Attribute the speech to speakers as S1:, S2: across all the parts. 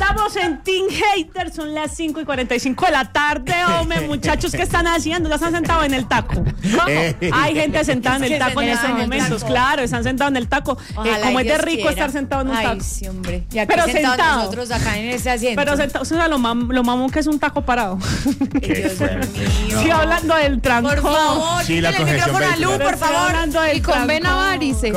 S1: Estamos en Team Haters, son las 5:45 de la tarde, hombre, muchachos, ¿qué están haciendo? ¿Ya están sentados en el taco? ¿Cómo? Hay gente sentada en el taco en estos momentos, claro, están sentados en el taco. Como es de rico estar sentado en un taco.
S2: Ay, sí, hombre. Y aquí
S1: pero
S2: sentado nosotros acá en ese asiento.
S1: Pero sentado, o sea, lo mamón que es un taco parado.
S2: Dios mío.
S1: Sí, hablando del trancón.
S2: Por favor,
S3: sí, la
S2: el micrófono a Lu, por favor.
S1: Y con Benavarice.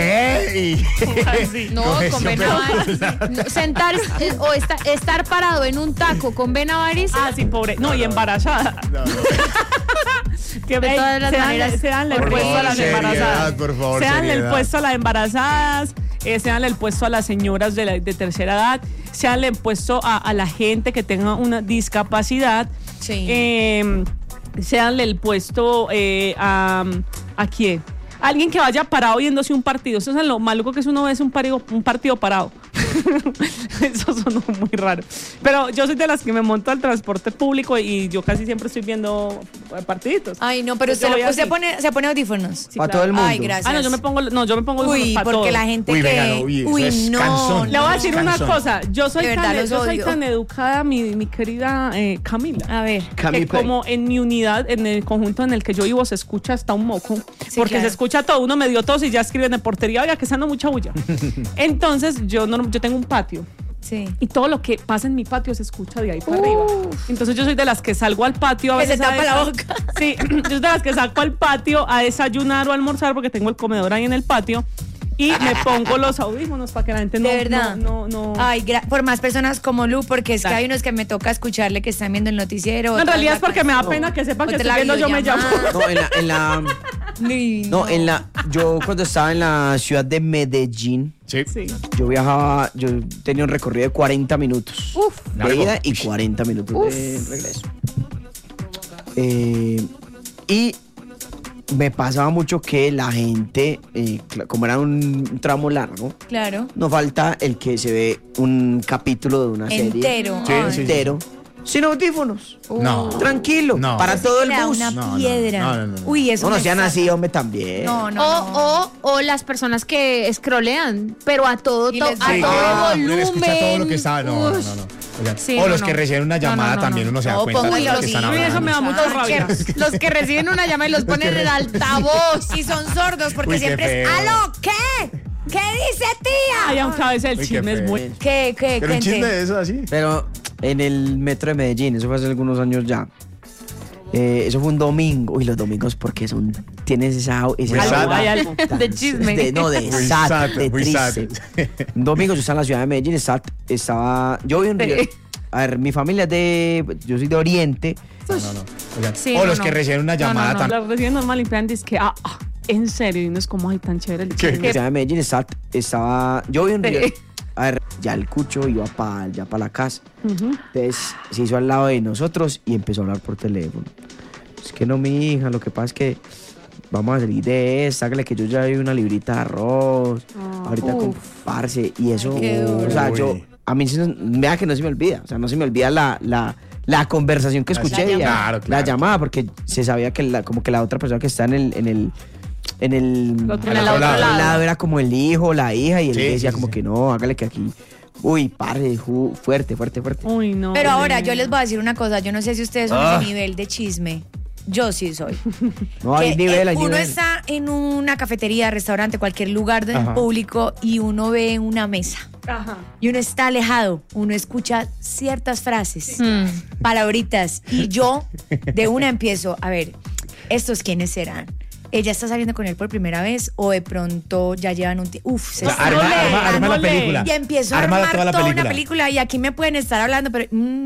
S4: No, con Benavarice. Sentar o estar parado en un taco con Benavarice.
S1: Ah, sí, pobre. No, y embarazada. Que
S4: de todas las maneras,
S1: se dan el puesto a las embarazadas.
S3: Por favor,
S1: se dan el puesto a las embarazadas, se dan el puesto a las señoras de tercera edad, se dan el puesto a la gente que tenga una discapacidad.
S2: Sí.
S1: Se dan el puesto ¿a quién? Alguien que vaya parado viéndose un partido. Eso es lo maluco que es uno ve un partido parado. Eso sonó muy raro. Pero yo soy de las que me monto al transporte público y yo casi siempre estoy viendo partiditos.
S2: Ay, no, pero se pone audífonos.
S1: Sí,
S5: para
S1: claro.
S5: todo el mundo.
S2: Ay, gracias.
S1: Ah, no, yo me pongo
S2: Uy,
S1: para
S2: porque
S1: todo.
S2: la gente
S3: uy,
S2: que...
S3: venga,
S2: uy, no.
S3: cansón.
S1: Le voy a decir una cosa. Yo soy
S2: odio.
S1: tan educada, mi querida Camila.
S2: A ver.
S1: Que como en mi unidad, en el conjunto en el que yo vivo, se escucha hasta un moco.
S2: Sí,
S1: porque
S2: claro.
S1: se escucha todo. Uno me dio tos y ya escriben en portería, oiga, que está dando mucha bulla. Entonces, yo tengo un patio.
S2: Sí.
S1: Y todo lo que pasa en mi patio se escucha de ahí para arriba. Entonces yo soy de las que salgo al patio a
S2: Que
S1: veces
S2: se tapa la boca.
S1: Sí, yo soy de las que salgo al patio a desayunar o a almorzar porque tengo el comedor ahí en el patio y me pongo los audífonos para que la gente no...
S2: De verdad.
S1: No.
S2: Ay, por más personas como Lu, porque es que hay unos que me toca escucharle que están viendo el noticiero.
S1: No, en realidad es porque me da pena que sepan que estoy viendo Yo Me Llamo.
S5: Yo cuando estaba en la ciudad de Medellín,
S3: Sí.
S5: yo viajaba, yo tenía un recorrido de 40 minutos de
S3: largo.
S5: ida y 40 minutos de regreso. Y me pasaba mucho que la gente, como era un tramo largo,
S2: Claro.
S5: no falta el que se ve un capítulo de una serie
S2: Entero.
S3: Sí,
S2: Ay.
S3: sí.
S5: entero, sin audífonos.
S3: No.
S5: Tranquilo,
S3: No.
S5: para todo el
S2: Le da
S5: bus.
S2: una
S3: No,
S2: piedra.
S3: no.
S2: Uy, eso
S5: No
S2: me
S5: sean
S2: saca.
S5: así, hombre, también.
S2: No.
S4: O las personas que scrollean, pero a todo,
S2: Y les
S4: a
S2: da-
S4: todo
S3: uno
S4: volumen.
S3: escucha todo lo que está. No.
S4: Ush.
S3: Oigan,
S4: Sí,
S3: o
S4: no,
S3: los
S4: no.
S3: que reciben una llamada
S4: no.
S3: también uno se da
S2: No,
S3: cuenta de
S2: póngalo
S3: lo que están
S2: así.
S3: hablando.
S1: Eso me da mucha rabia.
S4: Los que reciben una llamada y los ponen en el altavoz.
S2: Y son sordos porque
S3: Uy, qué
S2: siempre es
S3: feo.
S2: ¡aló! ¿Qué? ¿Qué dice tía?
S1: Ay, aunque a veces el
S3: Uy, qué
S1: chisme es
S3: feo.
S1: muy...
S2: ¿Qué?
S3: Pero un
S2: Cuente.
S3: chisme de eso así.
S5: Pero en el metro de Medellín, eso fue hace algunos años ya. Eso fue un domingo. Uy, los domingos porque tienes esa
S3: Muy sad.
S1: Hay algo.
S4: De chisme.
S5: de
S3: Muy
S5: sad,
S3: sad,
S5: de
S3: muy sad.
S5: triste. Un domingo yo estaba en la ciudad de Medellín, estaba yo vivo en Río. A ver, mi familia es yo soy de Oriente.
S3: No. Oigan,
S4: Sí,
S3: o
S4: no,
S3: los
S4: no.
S3: que reciben una llamada
S4: no.
S3: también.
S1: La reciben normal y plan dice que, en serio, y no es como, ay, tan chévere el
S3: ¿Qué?
S5: En
S1: chisme.
S5: la ciudad de Medellín estaba yo vivo en Río.
S1: Sí.
S5: A ver, ya el cucho iba para la casa. Entonces se hizo al lado de nosotros y empezó a hablar por teléfono. Es que no, mi hija, lo que pasa es que vamos a salir de esta, hágale que yo ya vi una librita de arroz, ahorita con parce, y eso,
S2: qué duro.
S5: o sea,
S3: Uy.
S5: a mí vea que no se me olvida, o sea, no se me olvida la conversación que escuché,
S2: La llamada.
S3: Claro,
S5: la
S3: claro.
S5: llamada, porque se sabía que como que la otra persona que está en el
S1: otro
S5: lado era como el hijo, la hija, y él
S3: Sí,
S5: decía
S3: sí,
S5: como
S3: sí.
S5: que no, hágale que aquí, uy, parce, fuerte.
S1: Uy, no.
S2: Pero ahora yo les voy a decir una cosa. Yo no sé si ustedes son ese nivel de chisme. Yo sí soy.
S5: No, hay
S2: Que,
S5: nivel, hay
S2: uno
S5: nivel.
S2: está en una cafetería, restaurante, cualquier lugar del
S3: Ajá.
S2: público y uno ve una mesa.
S1: Ajá.
S2: Y uno está alejado, uno escucha ciertas frases, palabritas, y yo de una empiezo, a ver, ¿estos quiénes serán? ¿Ella está saliendo con él por primera vez o de pronto ya llevan un tiempo? Uf, se
S3: O sea,
S2: está-
S3: arma la película.
S2: Y empiezo a
S3: Arma
S2: armar
S3: toda la
S2: toda una
S3: película.
S2: película y aquí me pueden estar hablando, pero